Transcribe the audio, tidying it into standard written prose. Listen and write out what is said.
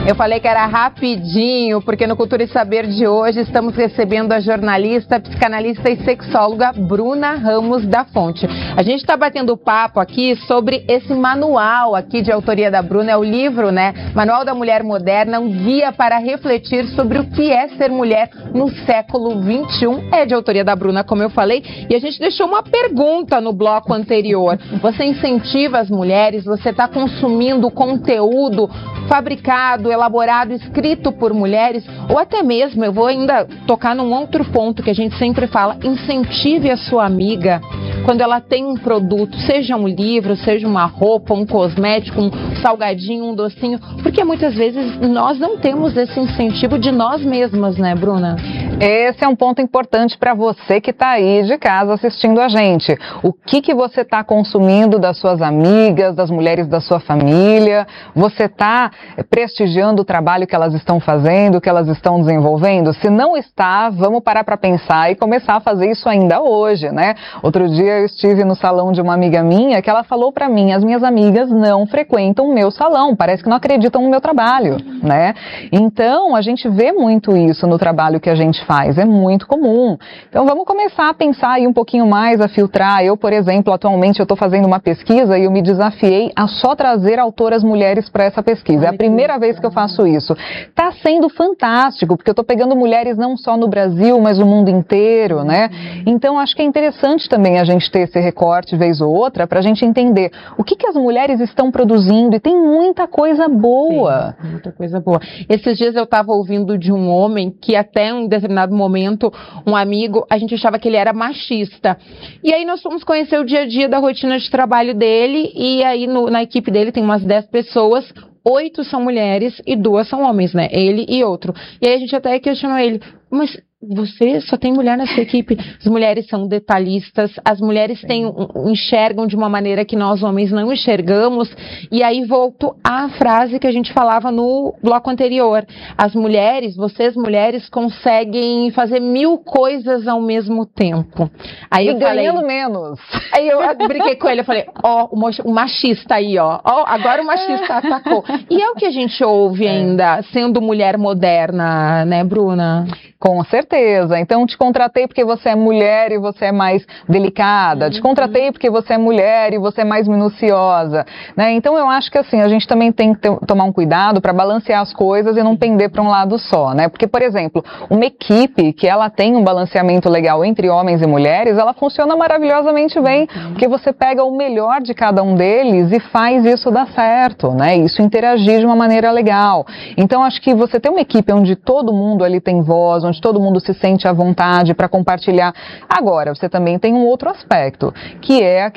Eu falei que era rapidinho, porque no Cultura e Saber de hoje estamos recebendo a jornalista, psicanalista e sexóloga Bruna Ramos da Fonte. A gente está batendo papo aqui sobre esse manual aqui de autoria da Bruna, é o livro, né? Manual da Mulher Moderna, um guia para refletir sobre o que é ser mulher no século XXI. É de autoria da Bruna, como eu falei, e a gente deixou uma pergunta no bloco anterior. Você incentiva as mulheres? Você está consumindo conteúdo fabricado, elaborado, escrito por mulheres? Ou até mesmo, eu vou ainda tocar num outro ponto que a gente sempre fala, incentive a sua amiga quando ela tem um produto, seja um livro, seja uma roupa, um cosmético, um salgadinho, um docinho, porque muitas vezes nós não temos esse incentivo de nós mesmas, né, Bruna? Esse é um ponto importante para você que está aí de casa assistindo a gente. O que você está consumindo das suas amigas, das mulheres da sua família? Você está prestigiando o trabalho que elas estão fazendo, que elas estão desenvolvendo? Se não está, vamos parar para pensar e começar a fazer isso ainda hoje, né? Outro dia eu estive no salão de uma amiga minha que ela falou para mim, as minhas amigas não frequentam o meu salão, parece que não acreditam no meu trabalho, né? Então, a gente vê muito isso no trabalho que a gente faz, é muito comum. Então, vamos começar a pensar aí um pouquinho mais, a filtrar. Eu, por exemplo, atualmente eu estou fazendo uma pesquisa e eu me desafiei a só trazer autoras mulheres para essa pesquisa. É a primeira vez que eu faço isso. Está sendo fantástico, porque eu estou pegando mulheres não só no Brasil, mas no mundo inteiro, né? Então, acho que é interessante também a gente ter esse recorte vez ou outra para a gente entender o que as mulheres estão produzindo, e tem muita coisa boa. Tem muita coisa boa. Esses dias eu estava ouvindo de um homem que até em determinado momento, um amigo, a gente achava que ele era machista. E aí nós fomos conhecer o dia a dia da rotina de trabalho dele, e aí na equipe dele tem umas 10 pessoas, 8 são mulheres e 2 são homens, né? Ele e outro. E aí a gente até questionou ele, mas você só tem mulher nessa equipe? As mulheres são detalhistas, as mulheres enxergam de uma maneira que nós homens não enxergamos. E aí volto à frase que a gente falava no bloco anterior. As mulheres, vocês mulheres, conseguem fazer 1000 coisas ao mesmo tempo. Aí eu ganhando falei, menos. Aí eu brinquei com ele, eu falei, o machista aí, ó, agora o machista atacou. E é o que a gente ouve ainda, sendo mulher moderna, né, Bruna? Com certeza. Então, te contratei porque você é mulher e você é mais delicada. Te contratei porque você é mulher e você é mais minuciosa, né? Então, eu acho que assim, a gente também tem que tomar um cuidado para balancear as coisas e não pender para um lado só, né? Porque, por exemplo, uma equipe que ela tem um balanceamento legal entre homens e mulheres, ela funciona maravilhosamente bem, porque você pega o melhor de cada um deles e faz isso dar certo, né? Isso interagir de uma maneira legal. Então, acho que você ter uma equipe onde todo mundo ali tem voz, onde todo mundo se sente à vontade para compartilhar. Agora, você também tem um outro aspecto, que é